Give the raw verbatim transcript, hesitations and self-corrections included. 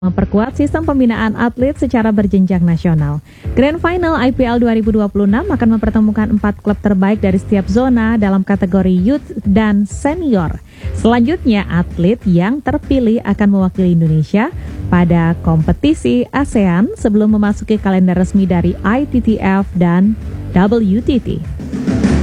memperkuat sistem pembinaan atlet secara berjenjang nasional. Grand Final I P L dua ribu dua puluh enam akan mempertemukan empat klub terbaik dari setiap zona dalam kategori youth dan senior. Selanjutnya, atlet yang terpilih akan mewakili Indonesia pada kompetisi ASEAN sebelum memasuki kalender resmi dari I T T F dan W T T.